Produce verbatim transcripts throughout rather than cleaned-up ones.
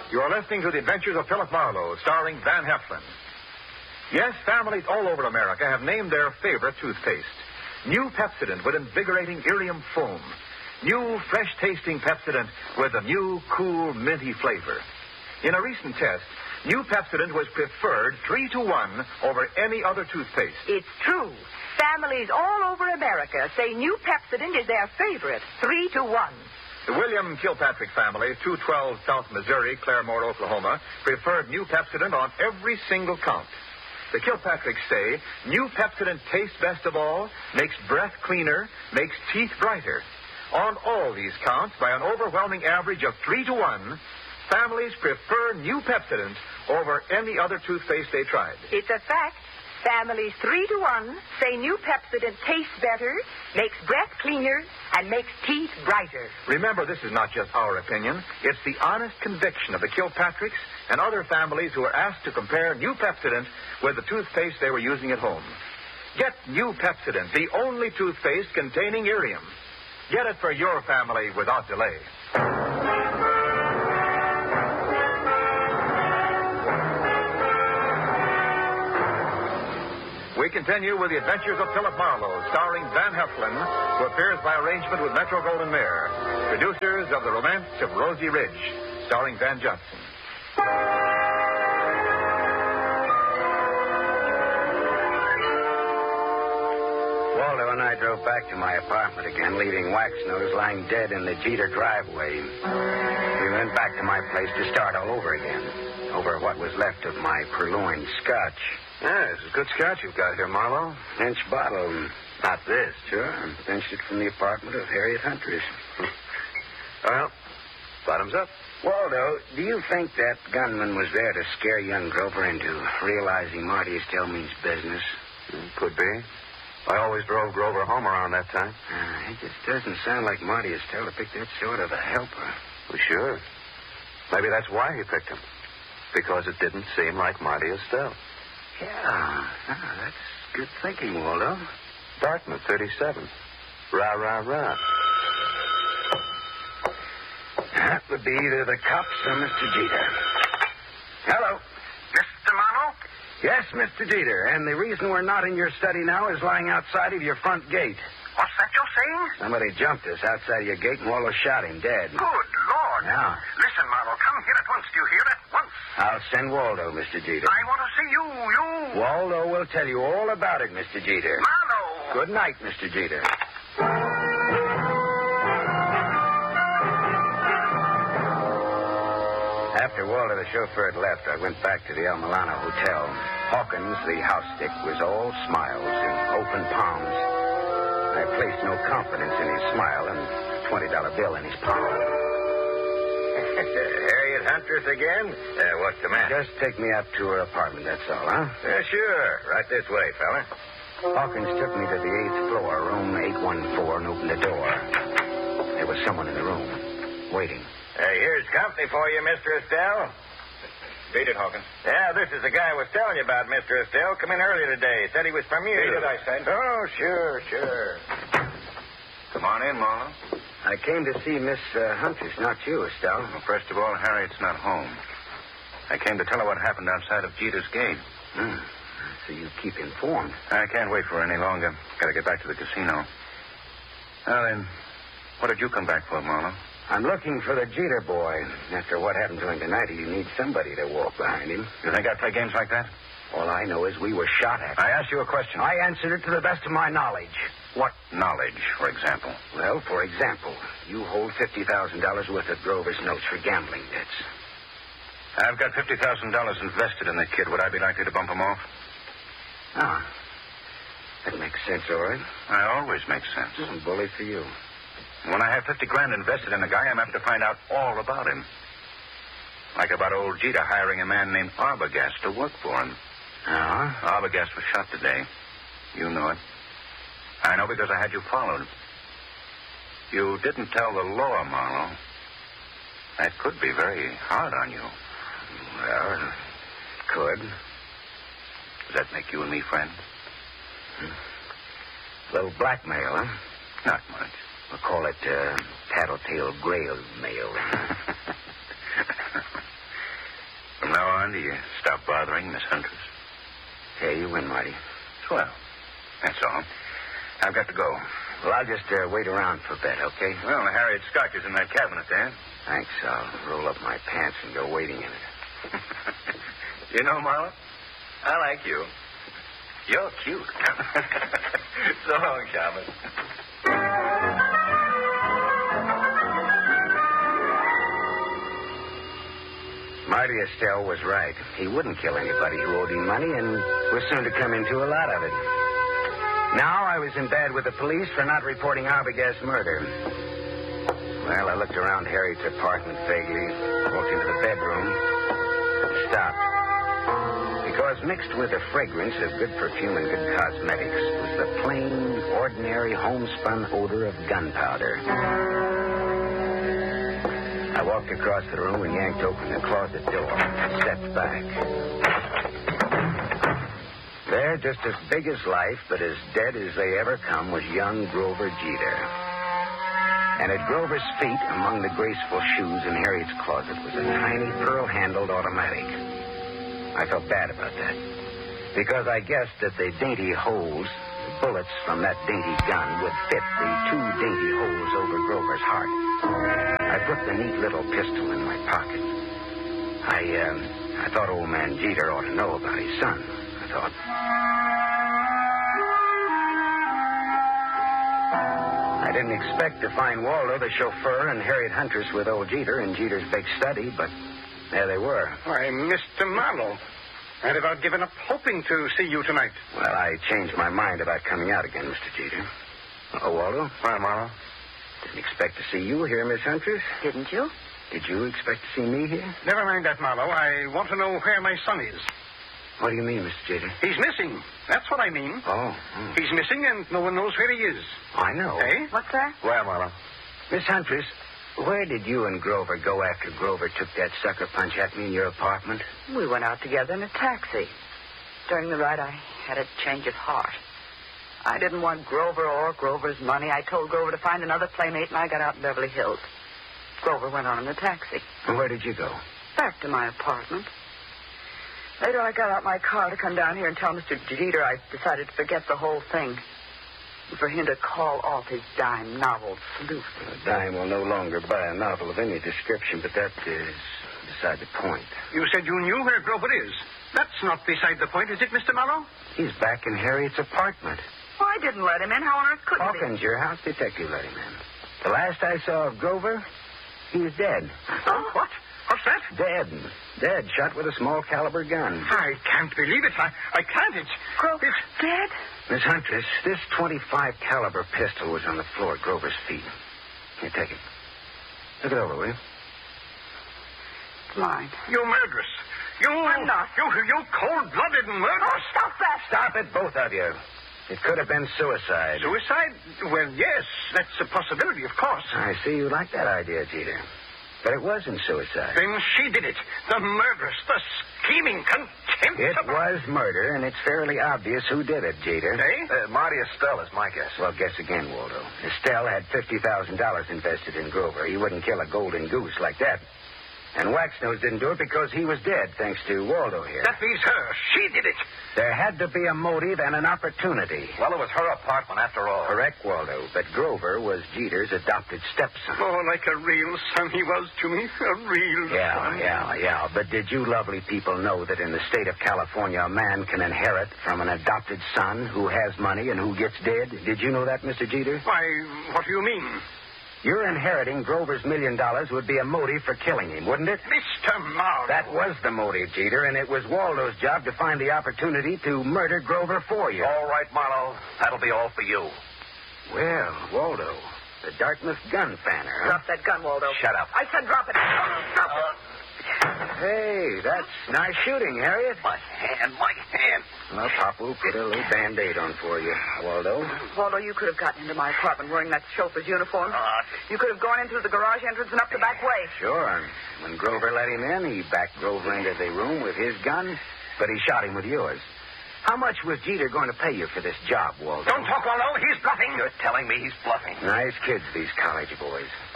You are listening to The Adventures of Philip Marlowe, starring Van Heflin. Yes, families all over America have named their favorite toothpaste. New Pepsodent with invigorating Irium foam. New fresh-tasting Pepsodent with a new, cool, minty flavor. In a recent test, New Pepsodent was preferred three to one over any other toothpaste. It's true. Families all over America say New Pepsodent is their favorite, three to one. The William Kilpatrick family, two twelve South Missouri, Claremore, Oklahoma, preferred New Pepsodent on every single count. The Kilpatricks say New Pepsodent tastes best of all, makes breath cleaner, makes teeth brighter. On all these counts, by an overwhelming average of three to one, families prefer New Pepsodent over any other toothpaste they tried. It's a fact. Families three to one say New Pepsodent tastes better, makes breath cleaner, and makes teeth brighter. Remember, this is not just our opinion. It's the honest conviction of the Kilpatricks and other families who were asked to compare New Pepsodent with the toothpaste they were using at home. Get New Pepsodent, the only toothpaste containing Irium. Get it for your family without delay. We continue with The Adventures of Philip Marlowe, starring Van Heflin, who appears by arrangement with Metro-Goldwyn-Mayer, producers of The Romance of Rosie Ridge, starring Van Johnson. Waldo and I drove back to my apartment again, leaving Waxnose lying dead in the Jeter driveway. We went back to my place to start all over again, over what was left of my purloined scotch. Yeah, it's a good scotch you've got here, Marlowe. Inch bottle. Not this. Sure. Pinched it from the apartment of Harriet Huntress. Well, bottoms up. Waldo, do you think that gunman was there to scare young Grover into realizing Marty Estelle means business? Could be. I always drove Grover home around that time. Uh, it just doesn't sound like Marty Estelle to pick that sort of a helper. Well, sure. Maybe that's why he picked him. Because it didn't seem like Marty Estelle. Yeah, ah, that's good thinking, Waldo. Dartmouth, thirty-seven. Rah, rah, rah. That would be either the cops or Mister Jeter. Hello. Mister Marlowe? Yes, Mister Jeter, and the reason we're not in your study now is lying outside of your front gate. What's that you're saying? Somebody jumped us outside of your gate and Waldo shot him dead. Good Lord. Yeah. Listen, Marlowe, come here at once. Do you hear? At once. I'll send Waldo, Mister Jeter. I want to see you. You. Waldo will tell you all about it, Mister Jeter. Marlowe. Good night, Mister Jeter. After Waldo, the chauffeur, had left, I went back to the El Milano Hotel. Hawkins, the house stick, was all smiles and open palms. I placed no confidence in his smile and a twenty dollar bill in his palm. Harriet Huntress again? Uh, what's the matter? Just take me up to her apartment, that's all, huh? Uh, sure. Right this way, fella. Hawkins took me to the eighth floor, room eight one four, and opened the door. There was someone in the room, waiting. Uh, here's company for you, Mister Estelle. Beat it, Hawkins. Yeah, this is the guy I was telling you about, Mister Estelle. Come in earlier today. Said he was from you. Beat it, I said. Oh, sure, sure. Come on in, Marlowe. I came to see Miss uh, Huntress, not you, Estelle. Well, first of all, Harriet's not home. I came to tell her what happened outside of Jeter's gate. Hmm. So you keep informed. I can't wait for her any longer. Got to get back to the casino. Now then, what did you come back for, Marlowe? I'm looking for the Jeter boy. After what happened to him tonight, he needs somebody to walk behind him. You think I play games like that? All I know is we were shot at. I asked you a question. I answered it to the best of my knowledge. What knowledge, for example? Well, for example, you hold fifty thousand dollars worth of Grover's notes for gambling debts. I've got fifty thousand dollars invested in the kid. Would I be likely to bump him off? Ah. That makes sense, all right. I always make sense. Mm, bully for you. When I have fifty grand invested in a guy, I'm apt to find out all about him. Like about old Jeter hiring a man named Arbogast to work for him. Uh-huh. Arbogast was shot today. You know it. I know because I had you followed. You didn't tell the law, Marlowe. That could be very hard on you. Well, it could. Does that make you and me friends? A little blackmail, huh? Not much. We'll call it uh, tattletale grail mail. gone? Do you stop bothering Miss Huntress? Yeah, you win, Marty. Swell. That's all. I've got to go. Well, I'll just uh, wait around for a bit, okay? Well, Harriet Scotch is in that cabinet there. Thanks. I'll roll up my pants and go waiting in it. You know, Marla, I like you. You're cute. So long, Shaman. Marty Estelle was right. He wouldn't kill anybody who owed him money and was soon to come into a lot of it. Now I was in bed with the police for not reporting Arbogast's murder. Well, I looked around Harriet's apartment vaguely, walked into the bedroom, and stopped. Because mixed with the fragrance of good perfume and good cosmetics was the plain, ordinary, homespun odor of gunpowder. I walked across the room and yanked open the closet door and stepped back. There, just as big as life, but as dead as they ever come, was young Grover Jeter. And at Grover's feet, among the graceful shoes in Harriet's closet, was a tiny pearl-handled automatic. I felt bad about that, because I guessed that the dainty holes, the bullets from that dainty gun, would fit the two dainty holes over Grover's heart. I put the neat little pistol in my pocket. I, uh, I thought old man Jeter ought to know about his son, I thought. I didn't expect to find Waldo, the chauffeur, and Harriet Huntress with old Jeter in Jeter's big study, but there they were. Why, Mister Marlowe, I'd about given up hoping to see you tonight. Well, I changed my mind about coming out again, Mister Jeter. Oh, Waldo? Why, Marlowe? Didn't expect to see you here, Miss Huntress. Didn't you? Did you expect to see me here? Never mind that, Marlowe. I want to know where my son is. What do you mean, Mister Jeter? He's missing. That's what I mean. Oh. oh. He's missing, and no one knows where he is. I know. Eh? What's that? Where, Marlowe? Miss Huntress, where did you and Grover go after Grover took that sucker punch at me in your apartment? We went out together in a taxi. During the ride, I had a change of heart. I didn't want Grover or Grover's money. I told Grover to find another playmate, and I got out in Beverly Hills. Grover went on in the taxi. And where did you go? Back to my apartment. Later, I got out my car to come down here and tell Mister Jeter I decided to forget the whole thing. And for him to call off his dime novel, Sleuth. A dime will no longer buy a novel of any description, but that is beside the point. You said you knew where Grover is. That's not beside the point, is it, Mister Marlowe? He's back in Harriet's apartment. Well, I didn't let him in. How on earth could he? Hawkins, your house detective, let him in. The last I saw of Grover, he was dead. Oh, what? What's that? Dead. Dead, shot with a small caliber gun. I can't believe it. I, I can't. It's... Grover it's... dead? Miss Huntress, this twenty-five caliber pistol was on the floor at Grover's feet. Here, take it. Look it over, will you? It's mine. You murderess. You... I'm not. You, you cold-blooded murderess. Oh, stop that! Stop it, both of you. It could have been suicide. Suicide? Well, yes, that's a possibility, of course. I see you like that idea, Jeter. But it wasn't suicide. Then she did it. The murderess, the scheming, contemptible... It was murder, and it's fairly obvious who did it, Jeter. Eh? Uh, Marty Estelle is my guess. Well, guess again, Waldo. Estelle had fifty thousand dollars invested in Grover. He wouldn't kill a golden goose like that. And Waxnose didn't do it because he was dead, thanks to Waldo here. That leaves her. She did it. There had to be a motive and an opportunity. Well, it was her apartment after all. Correct, Waldo. But Grover was Jeter's adopted stepson. Oh, like a real son he was to me. A real Yeah, son. yeah, yeah. But did you lovely people know that in the state of California, a man can inherit from an adopted son who has money and who gets dead? Did you know that, Mister Jeter? Why, what do you mean? Your inheriting Grover's million dollars would be a motive for killing him, wouldn't it? Mister Marlowe. That was the motive, Jeter, and it was Waldo's job to find the opportunity to murder Grover for you. All right, Marlowe. That'll be all for you. Well, Waldo, the Dartmouth gun fanner, huh? Drop that gun, Waldo. Shut up. I said drop it. Drop it. Hey, that's nice shooting, Harriet. My hand, my hand. Well, Pop will put a little Band-Aid on for you, Waldo. Waldo, you could have gotten into my apartment wearing that chauffeur's uniform. Uh, You could have gone in through the garage entrance and up the back way. Sure. When Grover let him in, he backed Grover into the room with his gun, but he shot him with yours. How much was Jeter going to pay you for this job, Waldo? Don't talk, Waldo. He's bluffing. You're telling me he's bluffing. Nice kids, these college boys.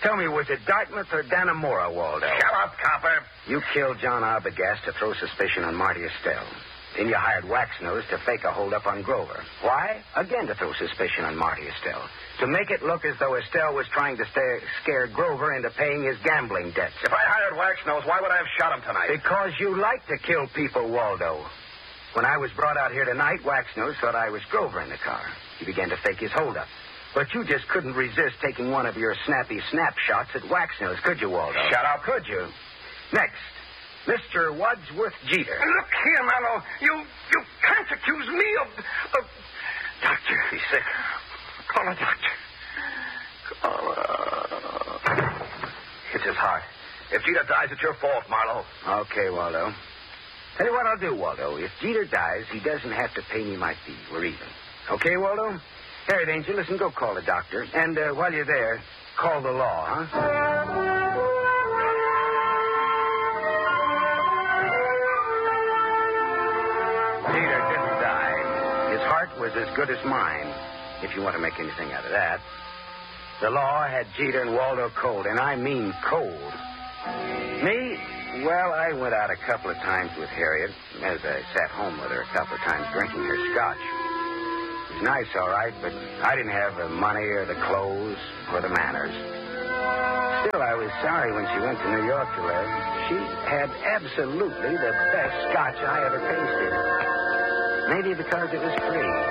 Tell me, was it Dartmouth or Dannemora, Waldo? Shut up, copper. You killed John Arbogast to throw suspicion on Marty Estelle. Then you hired Waxnose to fake a holdup on Grover. Why? Again to throw suspicion on Marty Estelle. To make it look as though Estelle was trying to stare, scare Grover into paying his gambling debts. If I hired Waxnose, why would I have shot him tonight? Because you like to kill people, Waldo. When I was brought out here tonight, Waxnose thought I was Grover in the car. He began to fake his holdup. But you just couldn't resist taking one of your snappy snapshots at Waxnose, could you, Waldo? Shut up. Could you? Next, Mister Wadsworth Jeter. Look here, Marlowe. You you can't accuse me of... of... Doctor. He's sick. Call a doctor. Call a... It's his heart. If Jeter dies, it's your fault, Marlowe. Okay, Waldo. Tell you what I'll do, Waldo. If Jeter dies, he doesn't have to pay me my fee. We're even. Okay, Waldo? All right, Angel, listen, go call the doctor. And uh, while you're there, call the law, huh? Jeter didn't die. His heart was as good as mine, if you want to make anything out of that. The law had Jeter and Waldo cold, and I mean cold. Me? Well, I went out a couple of times with Harriet, as I sat home with her a couple of times drinking her scotch. It was nice, all right, but I didn't have the money or the clothes or the manners. Still, I was sorry when she went to New York to live. She had absolutely the best scotch I ever tasted. Maybe because it was free.